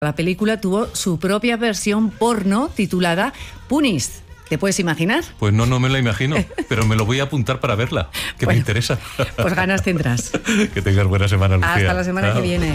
La película tuvo su propia versión porno titulada Punis. ¿Te puedes imaginar? Pues no me la imagino, pero me lo voy a apuntar para verla, que me interesa. Pues ganas tendrás. Que tengas buena semana, Lucía. Hasta la semana que viene.